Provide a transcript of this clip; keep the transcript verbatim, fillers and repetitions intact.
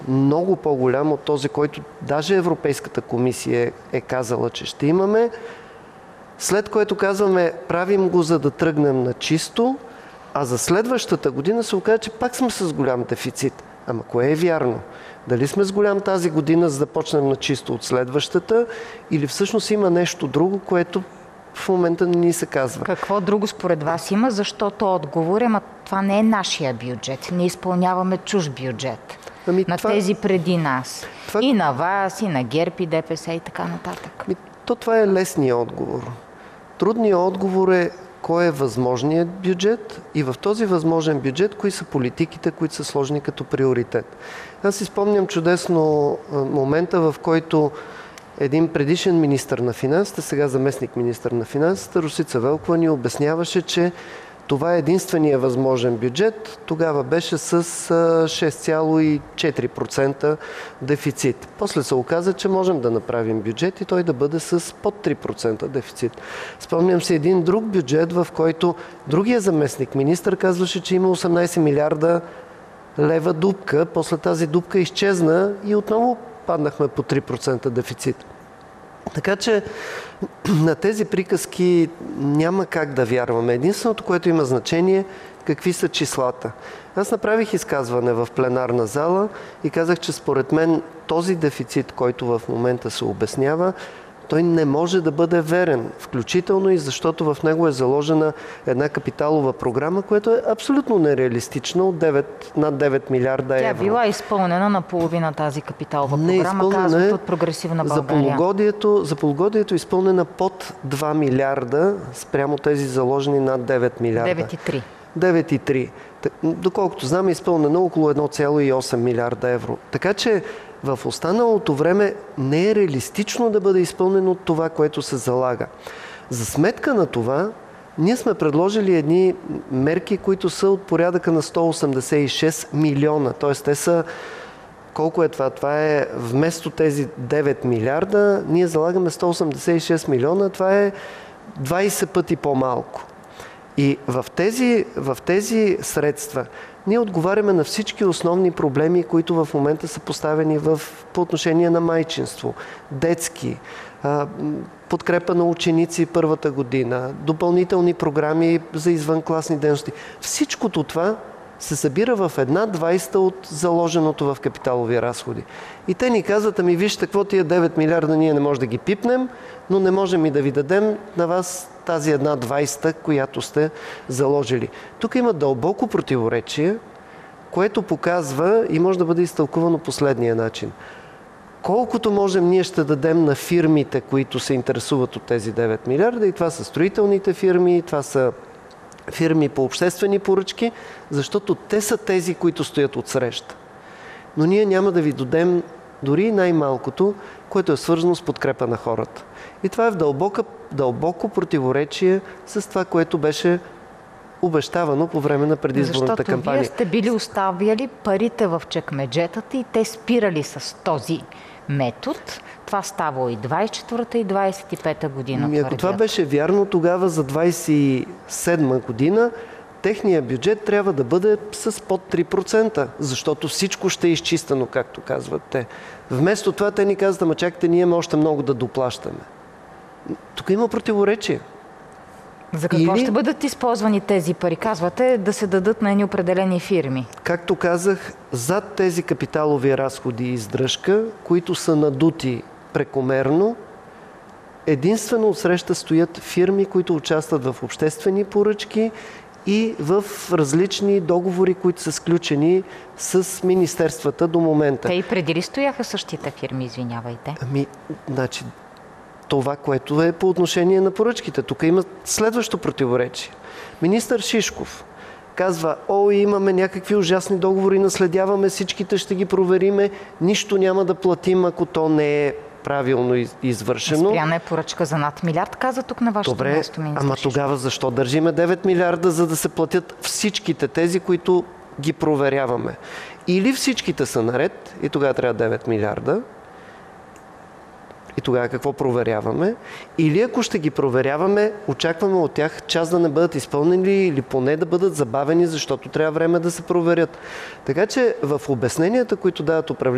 много по-голям от този, който даже Европейската комисия е казала, че ще имаме, след което казваме, правим го, за да тръгнем на чисто, а за следващата година се оказа, че пак сме с голям дефицит. Ама кое е вярно? Дали сме с голям тази година, за да почнем на чисто от следващата, или всъщност има нещо друго, което в момента не ни се казва? Какво друго според вас има? Защото отговор е, ама това не е нашия бюджет. Ние изпълняваме чуж бюджет. Ами на това, тези преди нас. Това... И на вас, и на ГЕРБ, и ДПС, и така нататък. Ами, то това е лесният отговор. Трудният отговор е кой е възможният бюджет и в този възможен бюджет кои са политиките, които са сложени като приоритет. Аз си спомням чудесно момента, в който един предишен министър на финансите, сега заместник министър на финансите, Росица Велкова, ни обясняваше, че това е единствения възможен бюджет. Тогава беше с шест цяло и четири процента дефицит. После се оказа, че можем да направим бюджет и той да бъде с под три процента дефицит. Спомням си един друг бюджет, в който другия заместник министър казваше, че има осемнайсет милиарда лева дупка. После тази дупка изчезна и отново паднахме по три процента дефицит. Така че на тези приказки няма как да вярваме. Единственото, което има значение, какви са числата. Аз направих изказване в пленарна зала и казах, че според мен този дефицит, който в момента се обяснява, той не може да бъде верен, включително и защото в него е заложена една капиталова програма, която е абсолютно нереалистична от девет, над девет милиарда евро. Тя била изпълнена на половина тази капиталова програма, казват от Прогресивна България. За полугодието, за полугодието е изпълнена под два милиарда спрямо тези заложени над девет милиарда. девет и три. девет и три. Доколкото знам, е изпълнено около едно цяло и осем милиарда евро. Така че в останалото време не е реалистично да бъде изпълнено това, което се залага. За сметка на това, ние сме предложили едни мерки, които са от порядъка на сто осемдесет и шест милиона. Т.е. те са... Колко е това? Това е вместо тези девет милиарда, ние залагаме сто осемдесет и шест милиона. Това е двайсет пъти по-малко. И в тези, в тези средства ние отговаряме на всички основни проблеми, които в момента са поставени в, по отношение на майчинство, детски, подкрепа на ученици първата година, допълнителни програми за извънкласни дейности. Всичкото това се събира в една двайста от заложеното в капиталови разходи. И те ни казват, ами вижте, какво тия девет милиарда ние не можем да ги пипнем, но не можем и да ви дадем на вас тази една двайста, която сте заложили. Тук има дълбоко противоречие, което показва и може да бъде изтълкувано последния начин. Колкото можем, ние ще дадем на фирмите, които се интересуват от тези девет милиарда, и това са строителните фирми, това са фирми по обществени поръчки, защото те са тези, които стоят отсреща. Но ние няма да ви дадем дори най-малкото, което е свързано с подкрепа на хората. И това е в дълбоко, дълбоко противоречие с това, което беше обещавано по време на предизборната кампания. Защото вие сте били оставяли парите в чекмеджетата и те спирали с този метод. Това ставало и двайсет и четвърта и двайсет и пета година. Ами, ако това беше вярно, тогава за двайсет и седма година техният бюджет трябва да бъде с под три процента, защото всичко ще е изчистено, както казват те. Вместо това те ни казват, ама чакайте, ние имаме още много да доплащаме. Тук има противоречие. За какво Или, ще бъдат използвани тези пари? Казвате да се дадат на едни определени фирми. Както казах, зад тези капиталови разходи и издръжка, които са надути прекомерно, единствено отсреща стоят фирми, които участват в обществени поръчки и в различни договори, които са сключени с министерствата до момента. Те и преди ли стояха същите фирми, извинявайте? Ами, значи, това, което е по отношение на поръчките. Тук има следващо противоречие. Министър Шишков казва, о, имаме някакви ужасни договори, наследяваме, всичките ще ги провериме, нищо няма да платим, ако то не е правилно извършено. Спряна е поръчка за над милиард, каза тук на вашето Добре, място, министър ама Шишков. Тогава защо държиме девет милиарда, за да се платят всичките тези, които ги проверяваме? Или всичките са наред и тогава трябва девет милиарда, и тогава какво проверяваме? Или ако ще ги проверяваме, очакваме от тях част да не бъдат изпълнени или поне да бъдат забавени, защото трябва време да се проверят. Така че в обясненията, които дават управлението,